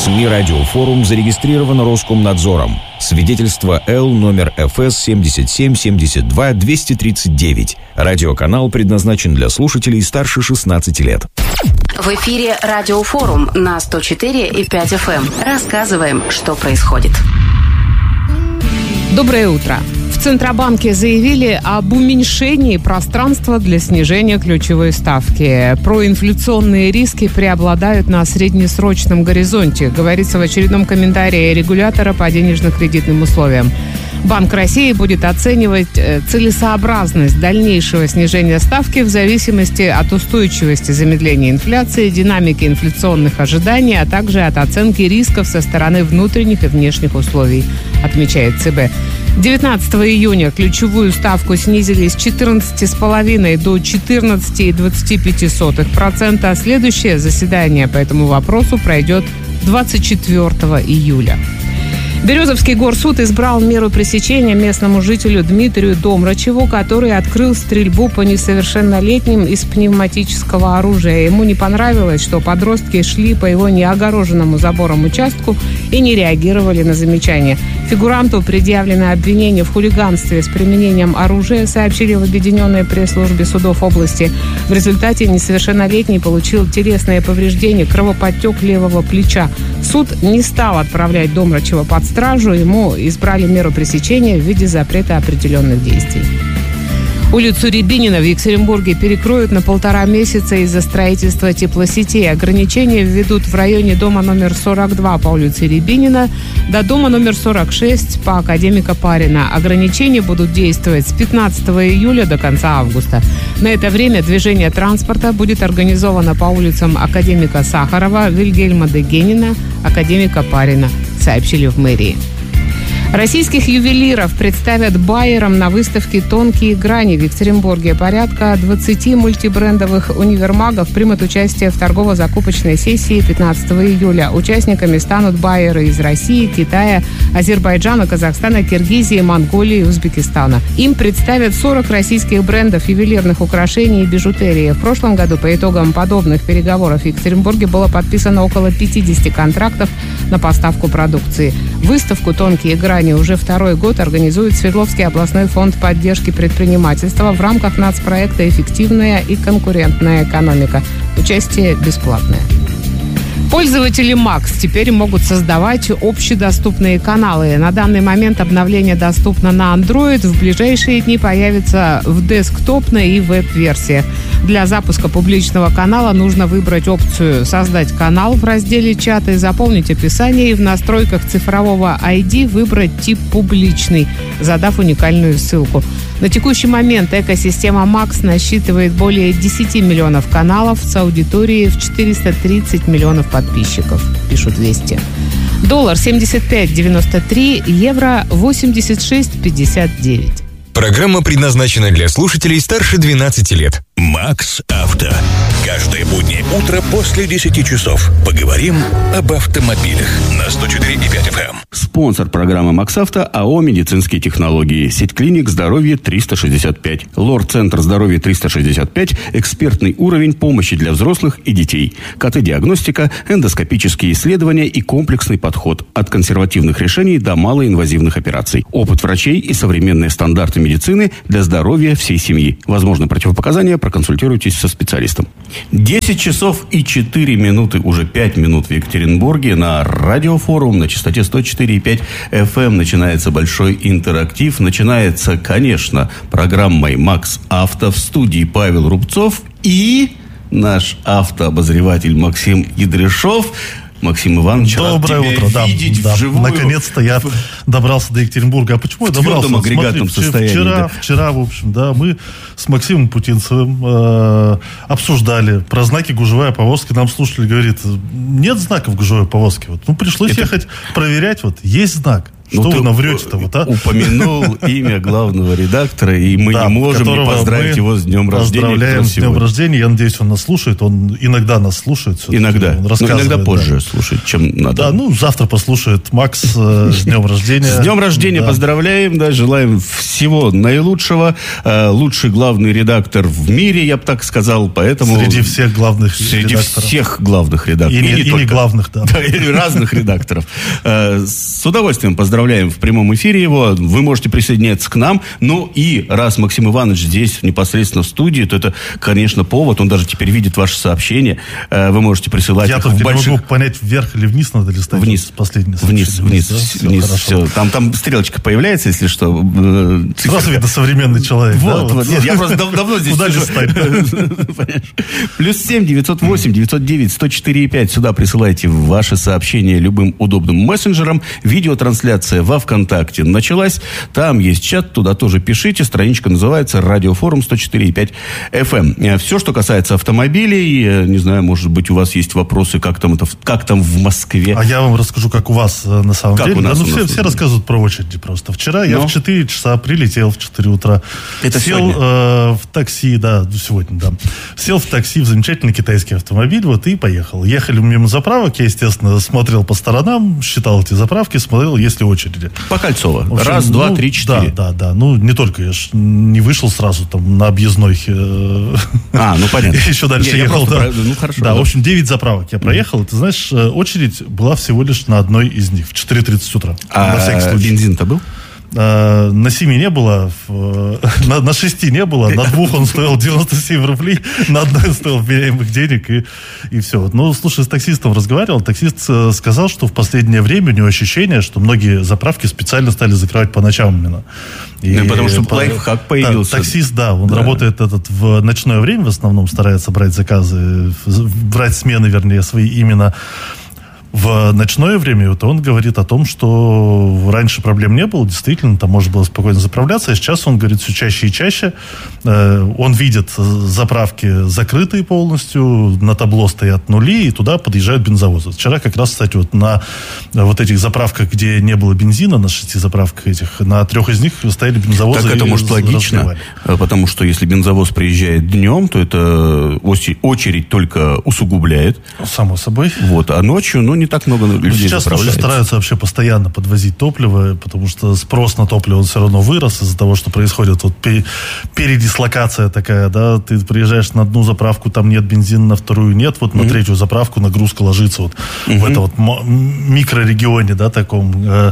СМИ «Радиофорум» зарегистрировано Роскомнадзором. Свидетельство Л номер ФС 77-72-239. Радиоканал предназначен для слушателей старше 16 лет. В эфире «Радиофорум» на 104,5 FM. Рассказываем, что происходит. Доброе утро. В Центробанке заявили об уменьшении пространства для снижения ключевой ставки. Проинфляционные риски преобладают на среднесрочном горизонте, говорится в очередном комментарии регулятора по денежно-кредитным условиям. Банк России будет оценивать целесообразность дальнейшего снижения ставки в зависимости от устойчивости замедления инфляции, динамики инфляционных ожиданий, а также от оценки рисков со стороны внутренних и внешних условий, отмечает ЦБ. 19 июня ключевую ставку снизили с 14,5% до 14,25%, а следующее заседание по этому вопросу пройдет 24 июля. Березовский горсуд избрал меру пресечения местному жителю Дмитрию Домрачеву, который открыл стрельбу по несовершеннолетним из пневматического оружия. Ему не понравилось, что подростки шли по его неогороженному забором участку и не реагировали на замечания. Фигуранту предъявлено обвинение в хулиганстве с применением оружия, сообщили в Объединенной пресс-службе судов области. В результате несовершеннолетний получил телесные повреждения, кровоподтек левого плеча. Суд не стал отправлять Домрачева под стражу, ему избрали меру пресечения в виде запрета определенных действий. Улицу Рябинина в Екатеринбурге перекроют на 1,5 месяца из-за строительства теплосетей. Ограничения введут в районе дома номер 42 по улице Рябинина до дома номер 46 по Академика Парина. Ограничения будут действовать с 15 июля до конца августа. На это время движение транспорта будет организовано по улицам Академика Сахарова, Вильгельма Дегенина, Академика Парина, сообщили в мэрии. Российских ювелиров представят байерам на выставке «Тонкие грани» в Екатеринбурге. Порядка 20 мультибрендовых универмагов примут участие в торгово-закупочной сессии 15 июля. Участниками станут байеры из России, Китая, Азербайджана, Казахстана, Киргизии, Монголии и Узбекистана. Им представят 40 российских брендов ювелирных украшений и бижутерии. В прошлом году по итогам подобных переговоров в Екатеринбурге было подписано около 50 контрактов на поставку продукции. Выставку «Тонкие грани» уже второй год организует Свердловский областной фонд поддержки предпринимательства в рамках нацпроекта «Эффективная и конкурентная экономика». Участие бесплатное. Пользователи Макс теперь могут создавать общедоступные каналы. На данный момент обновление доступно на Android. В ближайшие дни появится в десктопной и веб-версиях. Для запуска публичного канала нужно выбрать опцию «Создать канал» в разделе «Чаты», заполнить описание и в настройках цифрового ID выбрать тип «Публичный», задав уникальную ссылку. На текущий момент экосистема Макс насчитывает более 10 миллионов каналов с аудиторией в 430 миллионов подписчиков, пишут «Вести». Доллар 75.93, евро 86.59. Программа предназначена для слушателей старше 12 лет. Макс Авто. Каждое буднее утро после 10 часов. Поговорим об автомобилях на 104,5 FM. Спонсор программы Макс Авто АО «Медицинские технологии». Сеть клиник «Здоровье 365». Лор-центр «Здоровье 365». Экспертный уровень помощи для взрослых и детей. КТ-диагностика, эндоскопические исследования и комплексный подход. От консервативных решений до малоинвазивных операций. Опыт врачей и современные стандарты медицины для здоровья всей семьи. Возможно, противопоказания, проконсультируйтесь со специалистом. 10 часов и 4 минуты, уже 5 минут в Екатеринбурге. На Радиофорум на частоте 104,5 FM начинается большой интерактив. Начинается, конечно, программой «Макс Авто». В студии Павел Рубцов и наш автообозреватель Максим Ядряшов. Максим Иванович, доброе утро, вживую. Наконец-то я добрался до Екатеринбурга. А почему я добрался? В твердом агрегатном состоянии. Вчера, в общем, мы с Максимом Путинцевым обсуждали про знаки гужевой повозки. Нам слушатель говорит, нет знаков гужевой повозки. Пришлось ехать проверять. Есть знак. Что вы нам врете-то, вот, а? Упомянул имя главного редактора, и мы не можем не поздравить его с днем рождения. Поздравляем с днем рождения. Я надеюсь, он нас слушает. Он иногда нас слушает. Иногда. Иногда позже слушает, чем надо. Да, завтра послушает Макс с днем рождения. С днем рождения поздравляем, да, желаем всего наилучшего. Лучший главный редактор в мире, я бы так сказал, поэтому... Среди всех главных редакторов. Среди всех главных редакторов. И не главных, да. Да, и разных редакторов. С удовольствием поздравляем в прямом эфире его. Вы можете присоединяться к нам. Ну и раз Максим Иванович здесь непосредственно в студии, то это, конечно, повод. Он даже теперь видит ваши сообщения. Вы можете присылать их в больших... Я только не могу понять, вверх или вниз надо листать. Вниз. Последний Вниз. Все. Там стрелочка появляется, если что. Сразу видно современный человек. Вот. Нет, я просто давно здесь куда листать? +7 908 909 104 5. Сюда присылайте ваши сообщения любым удобным мессенджером. Видеотрансляция во ВКонтакте началась. Там есть чат, туда тоже пишите. Страничка называется «Радиофорум 104,5 FM». Все, что касается автомобилей, не знаю, может быть, у вас есть вопросы, как там в Москве. А я вам расскажу, как у вас на самом деле. Все рассказывают про очереди просто. Вчера я в 4 часа прилетел в 4 утра. Это сел в такси, сегодня. Сел в такси в замечательный китайский автомобиль, и поехал. Ехали мимо заправок, я, естественно, смотрел по сторонам, считал эти заправки, смотрел, есть ли очереди. По Кольцово. Раз, два, три, четыре. Да. Не только, я ж не вышел сразу там на объездной. Понятно. Еще дальше ехал. Хорошо. Да, в общем, 9 заправок я проехал. Ты знаешь, очередь была всего лишь на одной из них в 4:30 утра. На всякий случай. Бензин-то был? На 7 не было, на 6 не было, на 2 он стоил 97 рублей, на 1 стоил вменяемых денег, и все. Слушай, с таксистом разговаривал, таксист сказал, что в последнее время у него ощущение, что многие заправки специально стали закрывать по ночам именно. Потому что лайфхак появился. Таксист, он работает в ночное время, в основном старается брать заказы, брать смены, вернее, свои именно в ночное время. Он говорит о том, что раньше проблем не было, действительно, там можно было спокойно заправляться, а сейчас он говорит все чаще и чаще. Он видит заправки закрытые полностью, на табло стоят нули, и туда подъезжают бензовозы. Вчера как раз, кстати, на этих заправках, где не было бензина, на 6 заправках этих, на 3 из них стояли бензовозы. Так это, может, логично, потому что если бензовоз приезжает днем, то это очередь только усугубляет. Само собой. А ночью, не так много людей сейчас стараются вообще постоянно подвозить топливо, потому что спрос на топливо все равно вырос из-за того, что происходит передислокация такая, да, ты приезжаешь на одну заправку, там нет бензина, на вторую нет, на 3-ю заправку нагрузка ложится в этом микрорегионе, да, таком.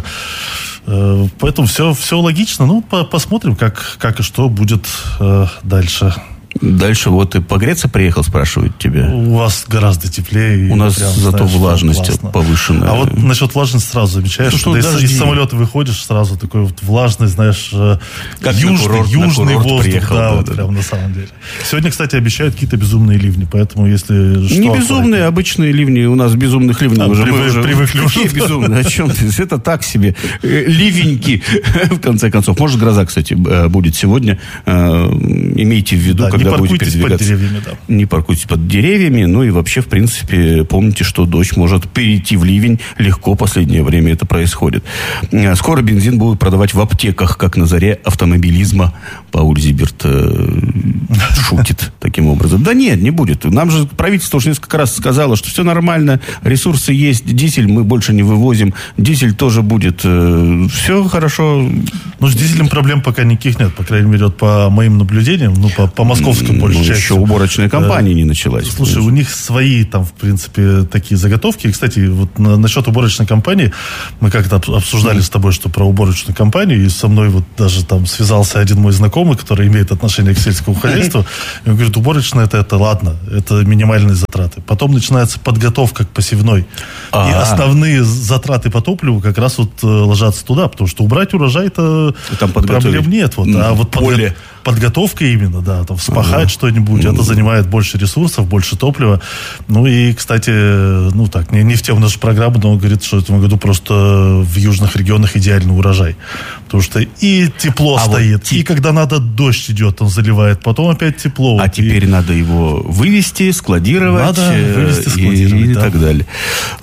Поэтому все логично. Посмотрим, как и что будет дальше. Дальше и погреться приехал, спрашивают тебя. У вас гораздо теплее. У нас зато влажность повышенная. А насчет влажности сразу замечаешь, что из самолета выходишь, сразу такой влажный, знаешь, как южный воздух. Приехал, прям на самом деле. Сегодня, кстати, обещают какие-то безумные ливни, поэтому если что... Не безумные, обычные ливни. У нас безумных ливней уже привыкли. Какие безумные? О чем ты? Это так себе. Ливеньки, в конце концов. Может, гроза, кстати, будет сегодня. Имейте в виду, когда будете передвигаться. Под деревьями, да. Не паркуйтесь под деревьями. И вообще, в принципе, помните, что дождь может перейти в ливень легко. В последнее время это происходит. Скоро бензин будут продавать в аптеках, как на заре автомобилизма. Пауль Зиберт шутит таким образом. Да нет, не будет. Нам же правительство уже несколько раз сказало, что все нормально, ресурсы есть, дизель мы больше не вывозим, дизель тоже будет. Все хорошо. С дизелем проблем пока никаких нет, по крайней мере, по моим наблюдениям, по московской большей части. Еще уборочная кампания не началась. Слушай, у них свои там, в принципе, такие заготовки. И, кстати, насчет уборочной кампании, мы как-то обсуждали с тобой, что про уборочную кампанию, и со мной даже там связался один мой знакомый, который имеет отношение к сельскому хозяйству, и он говорит, уборочная это ладно, это минимальные затраты. Потом начинается подготовка к посевной. И основные затраты по топливу как раз ложатся туда, потому что убрать урожай-то проблем нет. Поле. Подготовка именно, да, там вспахать что-нибудь, это занимает больше ресурсов, больше топлива. И, кстати, не в тему нашу программу, но он говорит, что в этом году просто в южных регионах идеальный урожай. Потому что и тепло стоит, и когда надо, дождь идет, он заливает, потом опять тепло. Теперь надо его вывести, складировать. И так далее.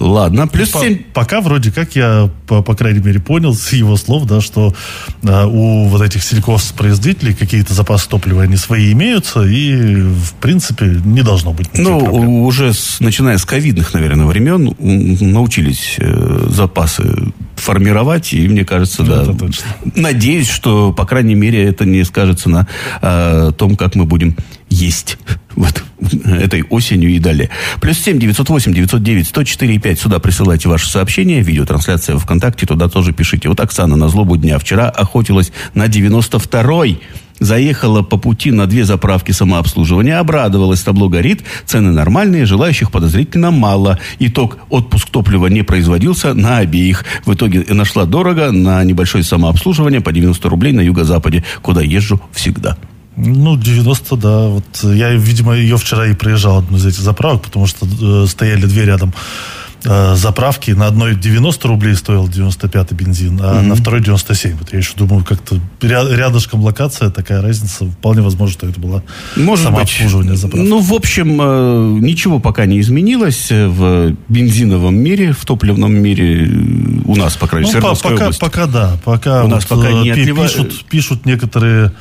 Ладно, плюс 7. Пока вроде как я, по крайней мере, понял с его слов, да, что у вот этих сельхозпроизводителей какие-то запасы топлива, они свои имеются, и, в принципе, не должно быть никаких проблем. Уже начиная с ковидных, наверное, времен научились запасы формировать, и мне кажется, да, надеюсь, что, по крайней мере, это не скажется на том, как мы будем есть вот этой осенью и далее. Плюс 7 908 909 104 5. Сюда присылайте ваши сообщения. Видеотрансляция в ВКонтакте. Туда тоже пишите. Вот Оксана на злобу дня. Вчера охотилась на 92-й. Заехала по пути на 2 заправки самообслуживания. Обрадовалась. Табло горит. Цены нормальные. Желающих подозрительно мало. Итог. Отпуск топлива не производился на обеих. В итоге нашла дорого на небольшое самообслуживание по 90 рублей на юго-западе, куда езжу всегда. 90, да. Вот я, видимо, ее вчера и проезжал, одну из этих заправок, потому что стояли 2 рядом заправки. На одной 90 рублей стоил 95-й бензин, а на второй 97. Вот я еще думаю, как-то рядышком локация, такая разница. Вполне возможно, что это была самообслуживание заправки. Ну, в общем, ничего пока не изменилось в бензиновом мире, в топливном мире у нас, по крайней мере, в Свердловской области. Пока да. Пока у нас пока не пишут некоторые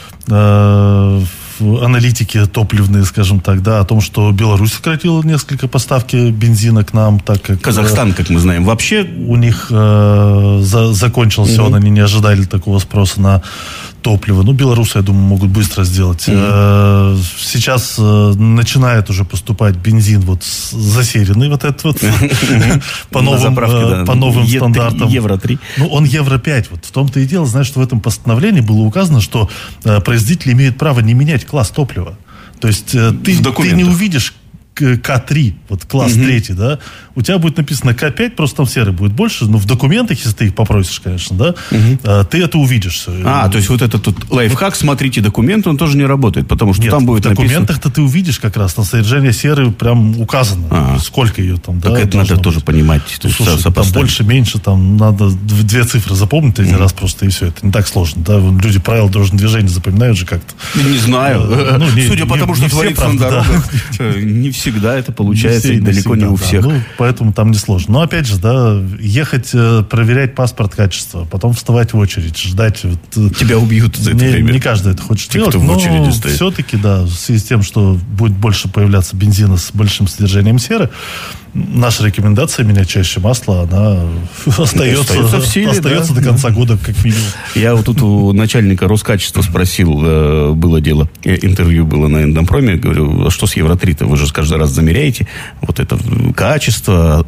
аналитики топливные, скажем так, да, о том, что Беларусь сократила несколько поставки бензина к нам, так как... Казахстан, как мы знаем, вообще... У них закончился он, они не ожидали такого спроса на топливо. Ну, белорусы, я думаю, могут быстро сделать. Сейчас начинает уже поступать бензин вот засеренный, вот этот вот, по новым стандартам. Евро-3. Ну, он Евро-5. Вот в том-то и дело, знаешь, что в этом постановлении было указано, что производители имеют право не менять класс топлива. То есть ты не увидишь К3, вот класс 3, да, у тебя будет написано К5, просто там серый будет больше, но в документах, если ты их попросишь, конечно, да, ты это увидишь. То есть вот этот тут лайфхак, смотрите документ, он тоже не работает, потому что там будет написано... в документах-то ты увидишь как раз, на содержание серы прям указано, сколько ее там, так это надо тоже понимать. Слушай, там больше, меньше, там надо 2 цифры запомнить один раз просто, и все, это не так сложно, да, люди правила дорожного движения запоминают же как-то. Не знаю, судя по тому, что творится на дорогах, не всегда это получается, и далеко не у всех. Поэтому там не сложно. Но опять же, да, ехать, проверять паспорт качества, потом вставать в очередь, ждать. Тебя убьют за это время. Не каждый это хочет делать, но все-таки, да, в связи с тем, что будет больше появляться бензина с большим содержанием серы, наша рекомендация менять чаще масло, она остается в силе, остается до конца года, как минимум. Я вот тут у начальника Роскачества спросил, было дело, интервью было на Индомпроме, говорю, а что с Евро-3-то? Вы же каждый раз замеряете вот это качество,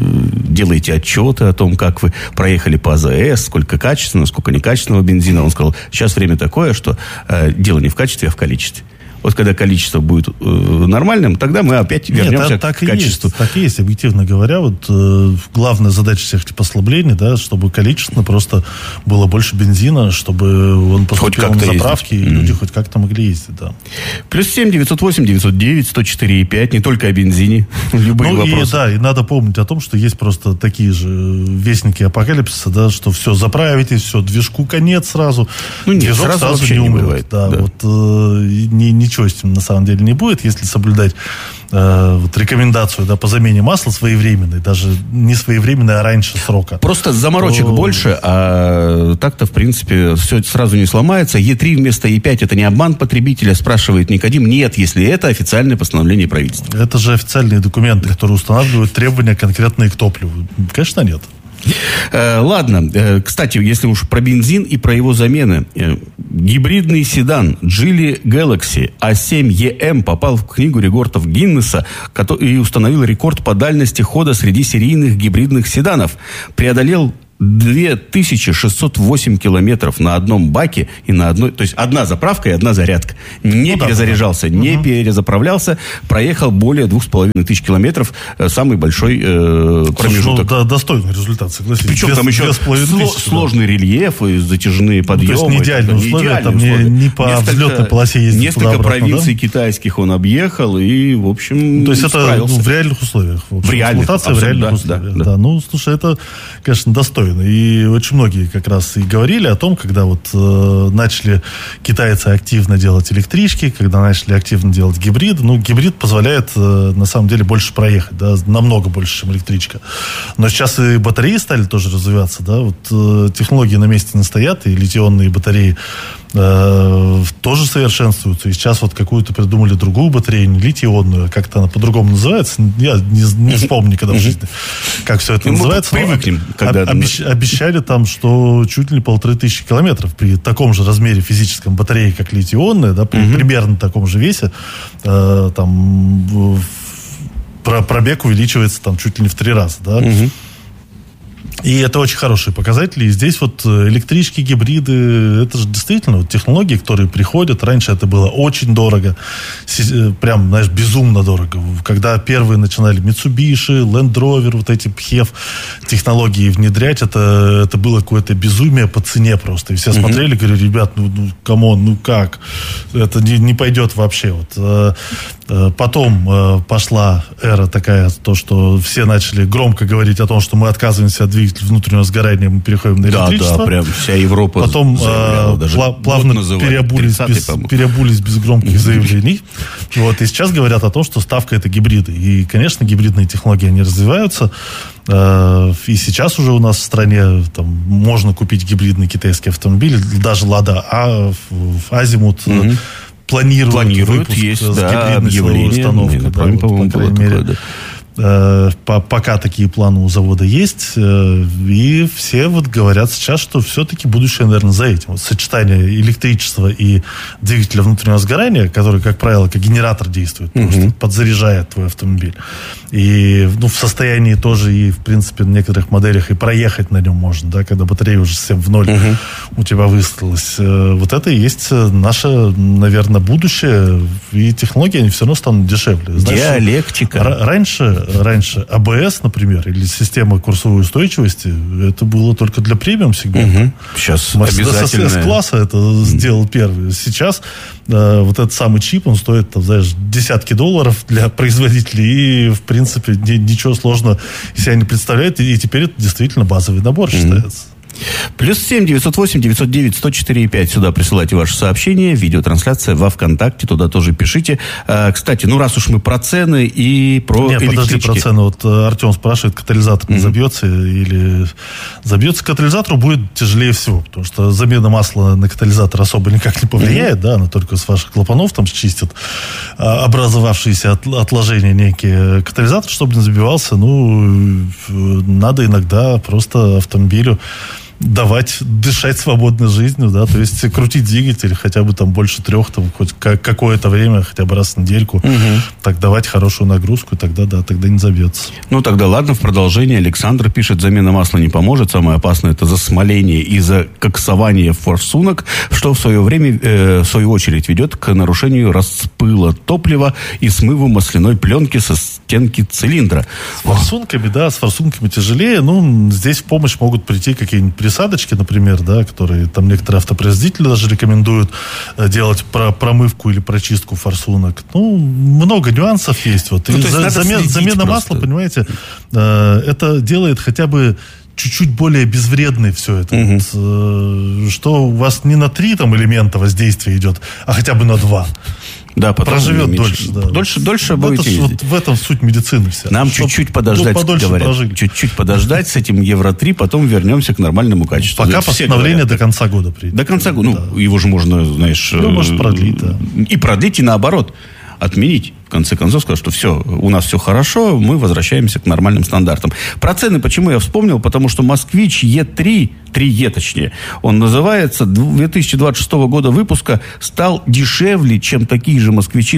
делаете отчеты о том, как вы проехали по АЗС, сколько качественного, сколько некачественного бензина. Он сказал, сейчас время такое, что дело не в качестве, а в количестве. Вот когда количество будет нормальным, тогда мы опять вернемся к качеству. Так и есть, объективно говоря. Вот главная задача всех послаблений, да, чтобы количественно просто было больше бензина, чтобы он поступил на заправки, и люди хоть как-то могли ездить, да. Плюс 7 908 909 104 и 5, не только о бензине, любые вопросы. И надо помнить о том, что есть просто такие же вестники апокалипсиса, да, что все, заправитесь, все, движку конец сразу. Ну нет, сразу не умрет. Да. Вот ничего с этим на самом деле не будет, если соблюдать рекомендацию, да, по замене масла своевременной, даже не своевременной, а раньше срока. Просто заморочек больше, а так-то, в принципе, все сразу не сломается. Е3 вместо Е5 это не обман потребителя, спрашивает Никодим. Нет, если это официальное постановление правительства. Это же официальные документы, которые устанавливают требования конкретные к топливу. Конечно, нет. Ладно, кстати, если уж про бензин и про его замены. Гибридный седан Geely Galaxy A7EM попал в книгу рекордов Гиннесса и установил рекорд по дальности хода среди серийных гибридных седанов. Преодолел 2608 километров на одном баке и на одной... То есть одна заправка и одна зарядка. Не перезаряжался, не перезаправлялся. Проехал более 2500 километров. Самый большой промежуток. Ну, достойный результат, согласитесь. Причем там еще сложный рельеф и затяжные подъемы. То есть не идеальные условия. Там не по взлетной полосе ездить. Несколько провинций китайских он объехал и, в общем, то есть это в реальных условиях. В реальных, в реальных условиях. Да. Ну, слушай, это, конечно, достойно. недостоин. И очень многие как раз и говорили о том, когда вот начали китайцы активно делать электрички, когда начали активно делать гибриды. Ну, гибрид позволяет, на самом деле, больше проехать, да, намного больше, чем электричка. Но сейчас и батареи стали тоже развиваться, да, вот технологии на месте не стоят, и литий-ионные батареи тоже совершенствуются. И сейчас вот какую-то придумали другую батарею, не литий-ионную, а как-то она по-другому называется. Я не вспомню никогда в жизни, как все это называется. Привыкнем, когда... Обещали там, что чуть ли не 1500 километров при таком же размере физическом батареи, как литий-ионная, да, при примерно таком же весе, там пробег увеличивается там чуть ли не в 3 раза, да. И это очень хорошие показатели. И здесь вот электрички, гибриды, это же действительно вот технологии, которые приходят. Раньше это было очень дорого. Прям, знаешь, безумно дорого. Когда первые начинали Mitsubishi, Land Rover, вот эти PHEV технологии внедрять, это было какое-то безумие по цене просто. И все смотрели, говорили, ребят, ну камон, ну как? Это не пойдет вообще. Вот. Потом пошла эра такая, то, что все начали громко говорить о том, что мы отказываемся от двигателя внутреннего сгорания, мы переходим на электричество. Да, прям вся Европа. Потом плавно переобулись без громких заявлений. Вот, и сейчас говорят о том, что ставка — это гибриды. И, конечно, гибридные технологии, они развиваются. И сейчас уже у нас в стране там, можно купить гибридный китайский автомобиль, даже Лада Азимут планируют выпуск есть, с да, гибридной силовой установкой. Да, вот, по крайней мере. Такое, да. Пока такие планы у завода есть, и все вот говорят сейчас, что все-таки будущее, наверное, за этим. Вот сочетание электричества и двигателя внутреннего сгорания, который, как правило, как генератор действует, потому что подзаряжает твой автомобиль. И в состоянии тоже и, в принципе, на некоторых моделях и проехать на нем можно, да, когда батарея уже совсем в ноль у тебя выстроилась. Вот это и есть наше, наверное, будущее, и технологии, они все равно станут дешевле. Знаешь, диалектика. Раньше АБС, например, или система курсовой устойчивости, это было только для премиум-сегмента. Сейчас обязательно. С-класса это сделал первый. Сейчас вот этот самый чип, он стоит, там, знаешь, десятки долларов для производителей, и, в принципе, ничего сложного из себя не представляет, и теперь это действительно базовый набор считается. +7 908 909 104 5. Сюда присылайте ваши сообщения. Видеотрансляция во ВКонтакте. Туда тоже пишите. Кстати, ну раз уж мы про цены и про электрички. Подожди, про цены. Вот Артем спрашивает, катализатор не забьется или забьется? Катализатору будет тяжелее всего, потому что замена масла на катализатор особо никак не повлияет, да, она только с ваших клапанов там счистит образовавшиеся отложения некие. Катализатор, чтобы не забивался, ну, надо иногда просто автомобилю давать дышать свободной жизнью, да, то есть крутить двигатель хотя бы там больше 3, там, хоть какое-то время, хотя бы раз в недельку, так давать хорошую нагрузку, тогда, да, тогда не забьется. Ну, тогда ладно, в продолжение Александр пишет, замена масла не поможет, самое опасное это засмоление и закоксование форсунок, что в свое время, в свою очередь, ведет к нарушению распыла топлива и смыву масляной пленки со стенки цилиндра. С форсунками, да, с форсунками тяжелее, ну, здесь в помощь могут прийти какие-нибудь присадочки, например, да, которые там некоторые автопроизводители даже рекомендуют делать промывку или прочистку форсунок. Ну, много нюансов есть. Вот. Ну, и замена масла, понимаете, это делает хотя бы чуть-чуть более безвредный все это. Вот, что у вас не на 3 там элемента воздействия идет, а хотя бы на 2. Да, потом проживет дольше. Да. Дольше будете ездить. Вот в этом суть медицины вся. Нам чуть-чуть подождать, говорят. Прожили. Чуть-чуть подождать с этим Евро-3, потом вернемся к нормальному качеству. Пока постановление до конца года придет. До конца года. Ну, его же можно, знаешь... Ну, может продлить, да. И продлить, и наоборот. Отменить, в конце концов, сказать, что все, у нас все хорошо, мы возвращаемся к нормальным стандартам. Про цены почему я вспомнил? Потому что «Москвич Е3», 3Е точнее, он называется, 2026 года выпуска, стал дешевле, чем такие же «Москвичи»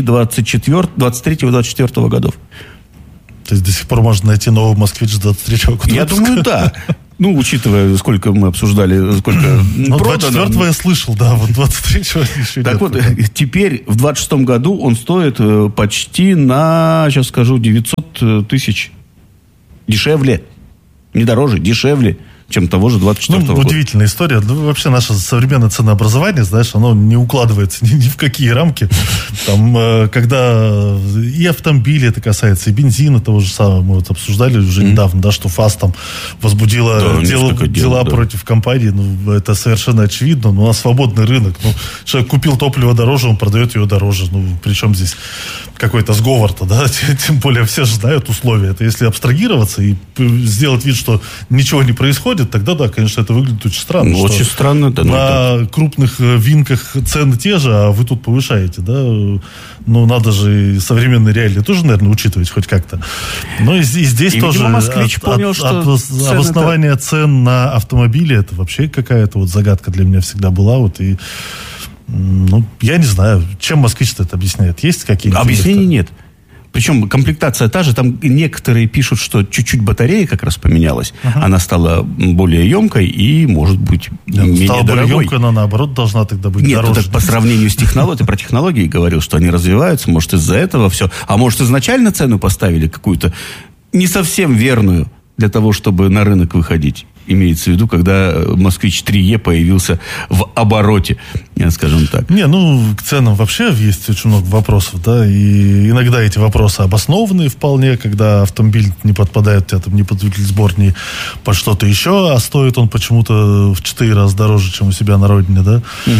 23-24 годов. То есть до сих пор можно найти новый «Москвич» с 23-го года? Я думаю, да. Ну, учитывая, сколько мы обсуждали, сколько продано. 24-го я слышал, да, вот 23-го еще так нет. Так вот, теперь в 26-м году он стоит почти на, сейчас скажу, 900 тысяч. Дешевле. Не дороже, дешевле. чем того же 24 года. Удивительная история. Вообще наше современное ценообразование, знаешь, оно не укладывается ни в какие рамки. Там, когда и автомобили это касается, и бензина того же самого, мы вот обсуждали уже недавно, да, что ФАС там возбудила дела против компании. Ну, это совершенно очевидно. Но у нас свободный рынок. Ну, человек купил топливо дороже, он продает его дороже. Ну, причем здесь какой-то сговор-то, да? Тем более все же знают условия. Это если абстрагироваться и сделать вид, что ничего не происходит, тогда, да, конечно, это выглядит очень странно. Ну, очень странно, да. На крупных винках цены те же, а вы тут повышаете, да? Ну, надо же и современные реалии тоже, наверное, учитывать хоть как-то. Но и здесь и, тоже Москвич понял, что обоснование цен на автомобили, это вообще какая-то вот загадка для меня всегда была. Вот, и, ну, я не знаю, чем москвич-то это объясняет. Есть какие-то... Объяснений нет. Причем комплектация та же, там некоторые пишут, что чуть-чуть батарея как раз поменялась, она стала более емкой и, может быть, менее стала дорогой. Более емкой, она, наоборот, должна тогда быть дороже. Нет, по сравнению с технологией, ты про технологии говорил, что они развиваются, может, из-за этого все. А может, изначально цену поставили какую-то не совсем верную для того, чтобы на рынок выходить. Имеется в виду, когда «Москвич 3Е» появился в обороте, скажем так. Не, ну, к ценам вообще есть очень много вопросов, да, и иногда эти вопросы обоснованные вполне, когда автомобиль не подпадает, у тебя там не под сбор, не под что-то еще, а стоит он почему-то в 4 раза дороже, чем у себя на родине, да.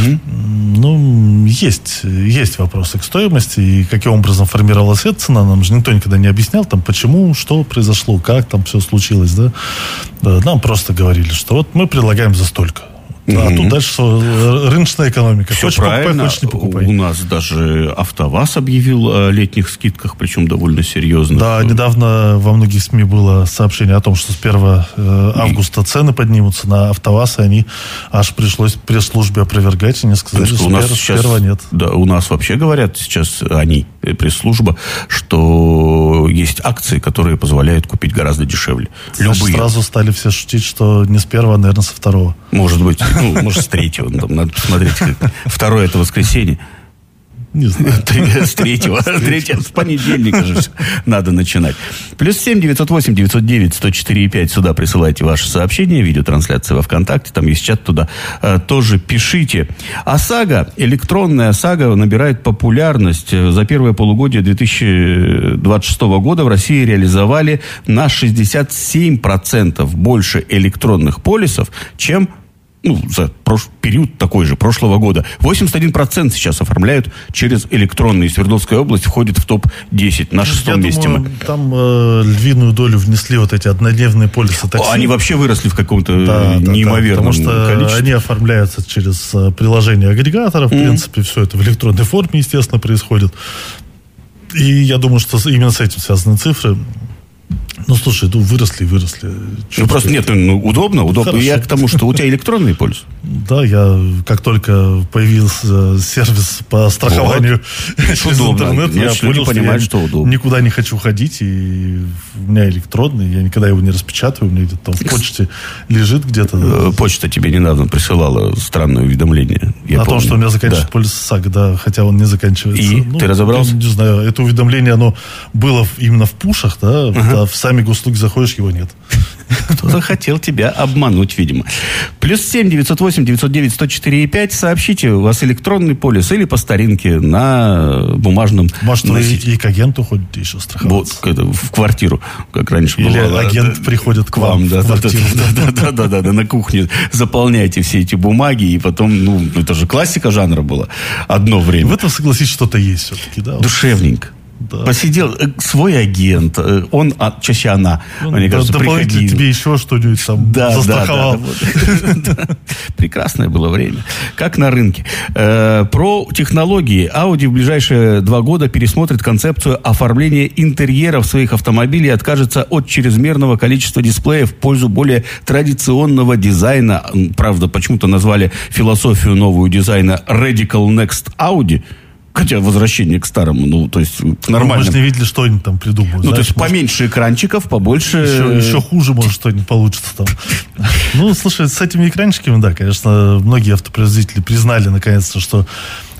Ну, есть вопросы к стоимости, и каким образом формировалась эта цена, нам же никто никогда не объяснял, там, почему, что произошло, как там все случилось, да. Нам просто говорили, что вот мы предлагаем за столько. А тут дальше рыночная экономика. Все хочешь правильно. Покупай, хочешь не покупай. У нас даже АвтоВАЗ объявил о летних скидках, причем довольно серьезных. Да, недавно во многих СМИ было сообщение о том, что с 1 августа цены поднимутся на АвтоВАЗ, и они аж пришлось пресс-службе опровергать, и не сказали, что у нас сейчас, нет. Да, у нас вообще говорят сейчас они, пресс-служба, что есть акции, которые позволяют купить гораздо дешевле. Значит, любые. Сразу стали все шутить, что не с 1, а, наверное, со 2. Может быть. Ну, может, с 3. Надо посмотреть. 2 это воскресенье. Не знаю. С 3. С понедельника же надо начинать. +7 908 909 104,5. Сюда присылайте ваши сообщения. Видеотрансляция во ВКонтакте. Там есть чат, туда тоже пишите. ОСАГО, электронная ОСАГО набирает популярность. За первое полугодие 2026 года в России реализовали на 67% больше электронных полисов, чем за период такой же, прошлого года. 81% сейчас оформляют через электронные. Свердловская область входит в топ-10. На 6-м месте мы. Там львиную долю внесли вот эти однодневные полисы такси. Они вообще выросли в каком-то неимоверном количестве. Потому что они оформляются через приложение агрегатора. В принципе, все это в электронной форме, естественно, происходит. И я думаю, что именно с этим связаны цифры. Ну, слушай, выросли. Просто нет, удобно. Хорошо. Я к тому, что у тебя электронный полис. Да, я как только появился сервис по страхованию через интернет, я понял, что я никуда не хочу ходить, и у меня электронный, я никогда его не распечатываю, у меня где-то там в почте лежит где-то. Почта тебе недавно присылала странное уведомление. О том, что у меня заканчивается полис ОСАГО, да, хотя он не заканчивается. И ты разобрался? Я не знаю, это уведомление, оно было именно в пушах, да, а в сами госуслуги заходишь, его нет. Кто-то хотел тебя обмануть, видимо. +7 908 909 104,5. Сообщите, у вас электронный полис или по старинке на бумажном. Может, вы и к агенту ходите еще страховаться? В квартиру, как раньше было. Или агент приходит к вам в квартиру. Да, на кухне заполняйте все эти бумаги, и потом, это же классика жанра была одно время. В этом, согласись, что-то есть все-таки, да? Душевненько. Да. Посидел свой агент, он, чаще она. Мне кажется, дополнительно тебе еще что-нибудь там застраховал. Да. Прекрасное было время. Как на рынке. Про технологии. Audi в ближайшие 2 года пересмотрит концепцию оформления интерьеров своих автомобилей и откажется от чрезмерного количества дисплеев в пользу более традиционного дизайна. Правда, почему-то назвали философию новую дизайна Radical Next Audi. Хотя возвращение к старому, то есть нормально. Мы же не видели, что они там придумают. То есть поменьше экранчиков, побольше... Еще хуже, может, что-нибудь получится там. Слушай, с этими экранчиками, да, конечно, многие автопроизводители признали, наконец-то, что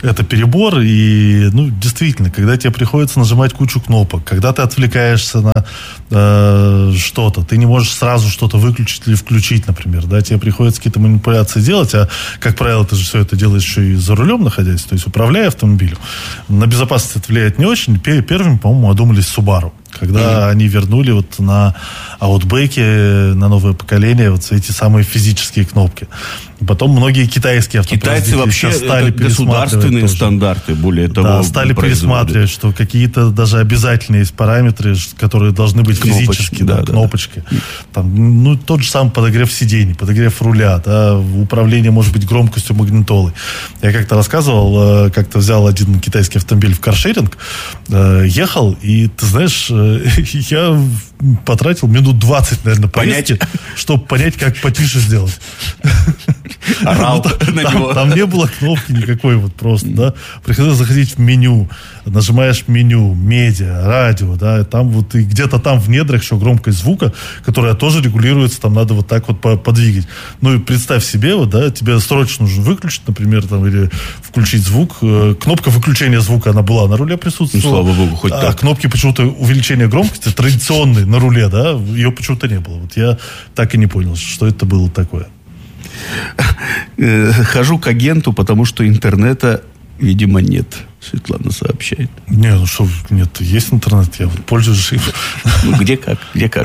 это перебор. И, действительно, когда тебе приходится нажимать кучу кнопок, когда ты отвлекаешься на что-то, ты не можешь сразу что-то выключить или включить, например, да, тебе приходится какие-то манипуляции делать, а, как правило, ты же все это делаешь еще и за рулем находясь, то есть управляя автомобилем. На безопасность это влияет не очень. Первыми, по-моему, одумались Subaru. Когда они вернули вот на Outback, на новое поколение, вот эти самые физические кнопки. Потом многие китайские автопроизводители китайцы вообще стали государственные тоже. стандарты, более того. Да, стали пересматривать, что какие-то даже обязательные есть параметры, которые должны быть физические, кнопочки. Там, тот же самый подогрев сидений, подогрев руля, да, управление, может быть, громкостью магнитолы. Я как-то рассказывал, как-то взял один китайский автомобиль в каршеринг, ехал, и, ты знаешь, я потратил минут 20, наверное, поездки, чтобы понять, как потише сделать. Орал на него. Там не было кнопки никакой вот просто, да. Приходилось заходить в меню, нажимаешь меню, медиа, радио, да, там вот и где-то там в недрах еще громкость звука, которая тоже регулируется, там надо вот так вот подвигать. И представь себе, вот, да, тебе срочно нужно выключить, например, там, или включить звук. Кнопка выключения звука, она была на руле присутствовала. Слава богу, хоть так. Кнопки почему-то увеличения громкости традиционной на руле, да, ее почему-то не было. Вот я так и не понял, что это было такое. Хожу к агенту, потому что интернета, видимо, нет. Светлана сообщает. Не, нет, есть интернет, я вот пользуюсь им. Где как.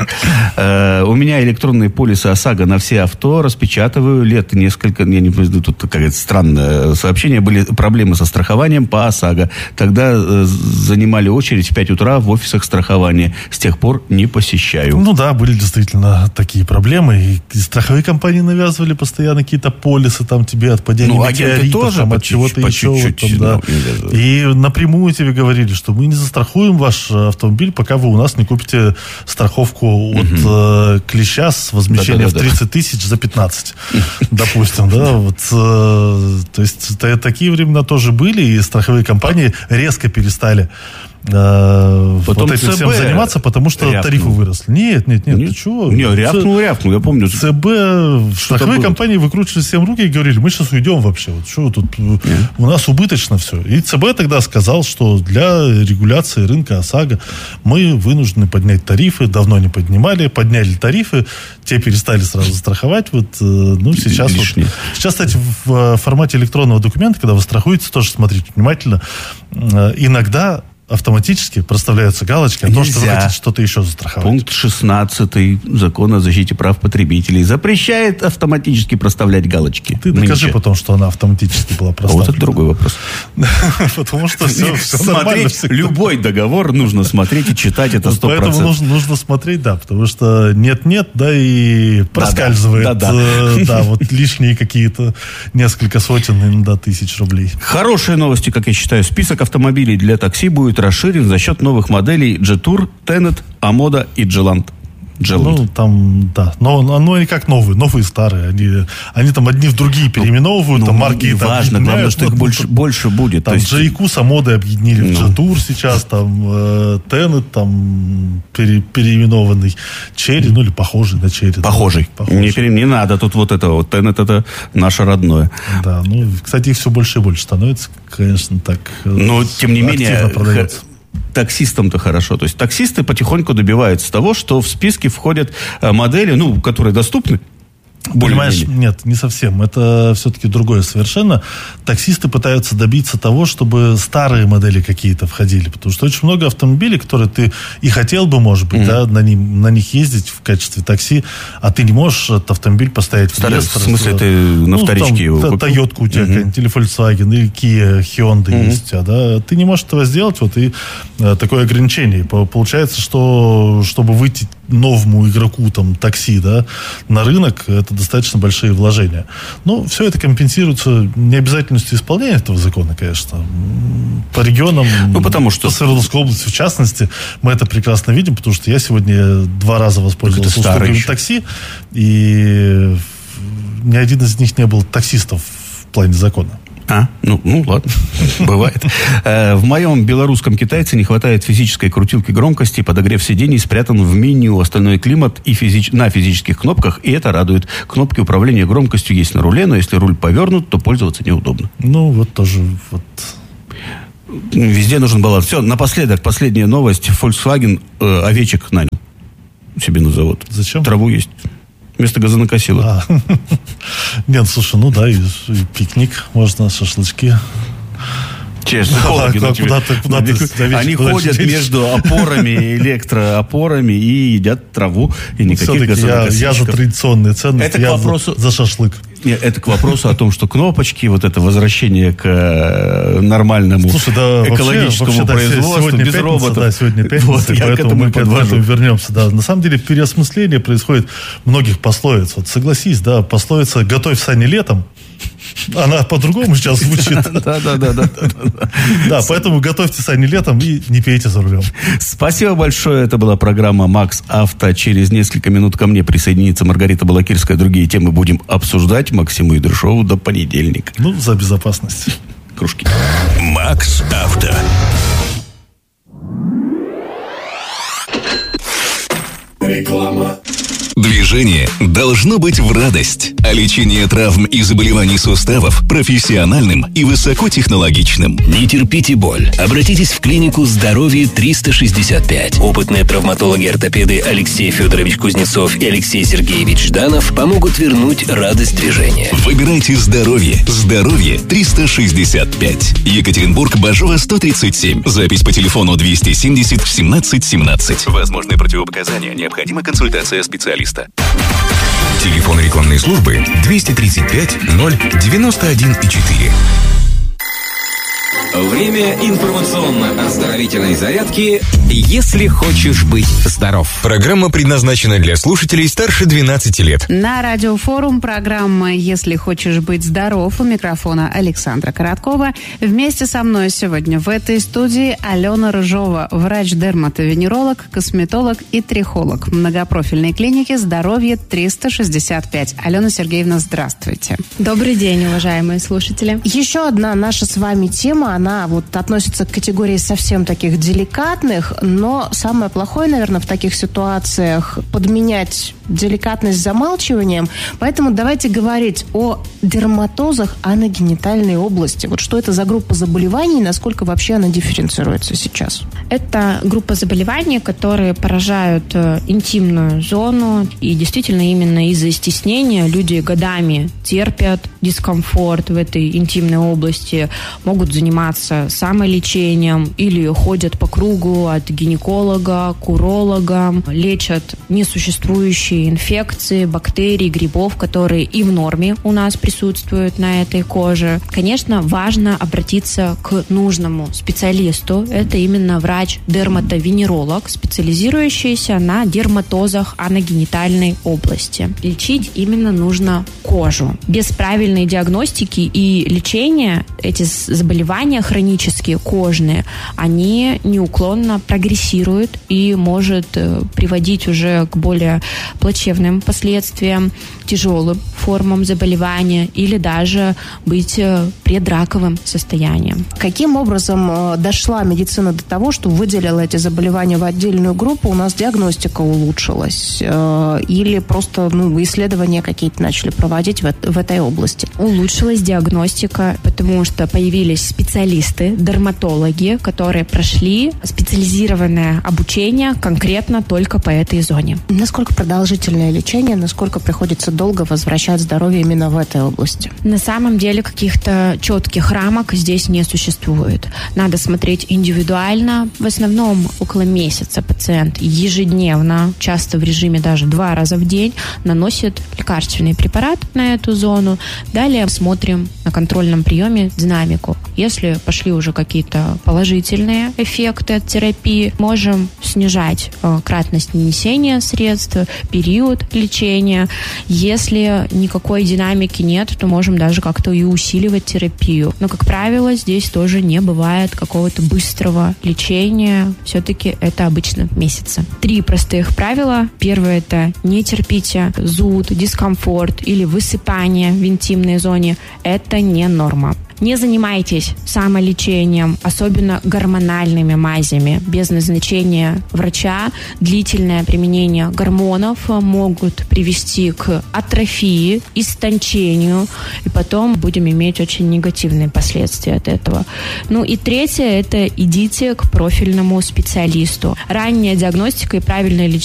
У меня электронные полисы ОСАГО на все авто, распечатываю лет несколько, я не знаю, тут какое-то странное сообщение, были проблемы со страхованием по ОСАГО. Тогда занимали очередь в 5 утра в офисах страхования. С тех пор не посещаю. Да, были действительно такие проблемы. И страховые компании навязывали постоянно какие-то полисы там тебе от падения метеоритов, тоже там, от чего-то еще. И напрямую тебе говорили, что мы не застрахуем ваш автомобиль, пока вы у нас не купите страховку от клеща с возмещением в 30 тысяч за 15. Допустим, да. Вот, то есть такие времена тоже были, и страховые компании резко перестали потом вот этим всем заниматься, потому что тарифы выросли. Нет, ты чего? Не, рявкнул, я помню. ЦБ, страховые компании выкручивали всем руки и говорили, мы сейчас уйдем вообще. Вот что тут? У нас убыточно все. И ЦБ тогда сказал, что для регуляции рынка ОСАГО мы вынуждены поднять тарифы, давно не поднимали, подняли тарифы, те перестали сразу страховать. Вот, сейчас, сейчас, кстати, в формате электронного документа, когда вы страхуете, тоже смотрите внимательно, иногда автоматически проставляются галочки о том, что вы хотите что-то еще застраховать. Пункт 16 Закона о защите прав потребителей запрещает автоматически проставлять галочки. Ты докажи потом, что она автоматически была проставлена. Вот это другой вопрос. Потому что все нормально. Любой договор нужно смотреть и читать, это 100%. Поэтому нужно смотреть, да, потому что нет-нет, да, и проскальзывает, да, вот лишние какие-то несколько сотен, иногда тысяч рублей. Хорошие новости, как я считаю. Список автомобилей для такси будет расширен за счет новых моделей Jetour, Tenet, Amoda и Gelant. Там, да. Но они как новые, старые. Они там одни в другие переименовывают, там марки не важно, главное, что их больше будет. Там Джейку с Амодой объединили в Jetour сейчас, там Tenet, там переименованный Черри, или похожий на Черри. Похожий. Не надо, тут вот это вот. Tenet это наше родное. Да, кстати, их все больше и больше становится, конечно, так. Но, тем не менее, продается. Таксистам-то хорошо. То есть таксисты потихоньку добиваются того, что в списке входят модели, которые доступны. Понимаешь, нет, не совсем. Это все-таки другое совершенно. Таксисты пытаются добиться того, чтобы старые модели какие-то входили. Потому что очень много автомобилей, которые ты и хотел бы, может быть, да, на них ездить в качестве такси, а ты не можешь этот автомобиль поставить в реестр. В смысле, ты на вторичке его купил? Тойотку у тебя какая-нибудь, или Volkswagen, или Kia, Hyundai есть у тебя, да. Ты не можешь этого сделать, и такое ограничение. Получается, что чтобы выйти новому игроку такси, да, на рынок, это достаточно большие вложения. Все это компенсируется необязательностью исполнения этого закона, конечно. По регионам, потому что... по Свердловской области, в частности, мы это прекрасно видим, потому что я сегодня 2 раза воспользовался услугами такси, и ни один из них не был таксистов в плане закона. Ладно, бывает. В моем белорусском китайце не хватает физической крутилки громкости, подогрев сидений спрятан в меню, остальной климат и на физических кнопках, и это радует. Кнопки управления громкостью есть на руле, но если руль повернут, то пользоваться неудобно. Везде нужен баланс. Все, напоследок, последняя новость. Volkswagen овечек нанял себе на завод. Зачем? Траву есть. Вместо газонокосила. Нет, слушай, и пикник можно, шашлычки. Они ходят между опорами, электроопорами и едят траву, и никаких газонокосильщиков. Я за традиционные ценности, за шашлык. Нет, это к вопросу о том, что кнопочки, вот это возвращение к нормальному экологическому производству без роботов. Да, сегодня пятница, поэтому мы к этому вернемся. Да. На самом деле переосмысление происходит многих пословиц. Вот согласись, пословица «готовь сани летом», она по-другому сейчас звучит. Да, поэтому готовьте сани летом и не пейте за рулем. Спасибо большое. Это была программа «Макс Авто». Через несколько минут ко мне присоединится Маргарита Балакирская. Другие темы будем обсуждать. Максиму Идрышову до понедельника. За безопасность. Кружки. «Макс Авто». Реклама. Движение должно быть в радость, а лечение травм и заболеваний суставов профессиональным и высокотехнологичным. Не терпите боль. Обратитесь в клинику «Здоровье 365». Опытные травматологи-ортопеды Алексей Федорович Кузнецов и Алексей Сергеевич Жданов помогут вернуть радость движения. Выбирайте здоровье. «Здоровье 365». Екатеринбург, Бажова, 137. Запись по телефону 270 17 17. Возможны противопоказания. Необходима консультация специалиста. Телефон рекламной службы 235 091,4. Время информационно-оздоровительной зарядки «Если хочешь быть здоров». Программа предназначена для слушателей старше 12 лет. На Радиофорум программа «Если хочешь быть здоров». У микрофона Александра Короткова. Вместе со мной сегодня в этой студии Алена Рыжова, врач-дерматовенеролог, косметолог и трихолог многопрофильной клиники «Здоровье 365». Алена Сергеевна, здравствуйте. Добрый день, уважаемые слушатели. Еще одна наша с вами тема, она относится к категории совсем таких деликатных, но самое плохое, наверное, в таких ситуациях подменять деликатность замалчиванием. Поэтому давайте говорить о дерматозах аногенитальной области. Что это за группа заболеваний и насколько вообще она дифференцируется сейчас? Это группа заболеваний, которые поражают интимную зону. И действительно именно из-за стеснения люди годами терпят дискомфорт в этой интимной области, могут заниматься самолечением или ходят по кругу от гинеколога к урологам, лечат несуществующие инфекции, бактерий, грибов, которые и в норме у нас присутствуют на этой коже. Конечно, важно обратиться к нужному специалисту. Это именно врач-дерматовенеролог, специализирующийся на дерматозах аногенитальной области. Лечить именно нужно кожу. Без правильной диагностики и лечения эти заболевания хронические, кожные, они неуклонно прогрессируют и может приводить уже к более плачевным последствиям, тяжелым формам заболевания или даже быть предраковым состоянием. Каким образом дошла медицина до того, что выделила эти заболевания в отдельную группу, у нас диагностика улучшилась? Или просто исследования какие-то начали проводить в этой области? Улучшилась диагностика, потому что появились специалисты, дерматологи, которые прошли специализированное обучение конкретно только по этой зоне. Насколько продолжительное лечение, насколько приходится долго возвращать здоровье именно в этой области? На самом деле каких-то четких рамок здесь не существует. Надо смотреть индивидуально. В основном около месяца пациент ежедневно, часто в режиме даже 2 раза в день, наносит лекарственный препарат на эту зону. Далее смотрим на контрольном приеме динамику. Если пошли уже какие-то положительные эффекты от терапии, можем снижать кратность нанесения средств, период лечения. Если никакой динамики нет, то можем даже как-то и усиливать терапию. Но, как правило, здесь тоже не бывает какого-то быстрого лечения. Все-таки это обычно месяцы. 3 простых правила. Первое – это не терпите зуд, дискомфорт или высыпание в интимной зоне. Это не норма. Не занимайтесь самолечением, особенно гормональными мазями. Без назначения врача длительное применение гормонов могут привести к атрофии, истончению, и потом будем иметь очень негативные последствия от этого. Ну и третье, это идите к профильному специалисту. Ранняя диагностика и правильное лечение